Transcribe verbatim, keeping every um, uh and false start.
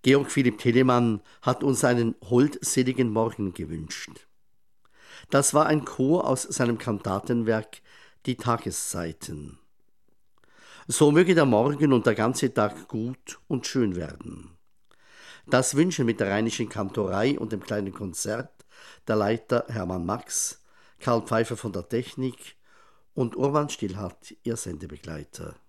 Georg Philipp Telemann hat uns einen holdseligen Morgen gewünscht. Das war ein Chor aus seinem Kantatenwerk Die Tageszeiten. So möge der Morgen und der ganze Tag gut und schön werden. Das wünschen mit der Rheinischen Kantorei und dem kleinen Konzert der Leiter Hermann Max, Karl Pfeiffer von der Technik und Urban Stillhardt, ihr Sendebegleiter.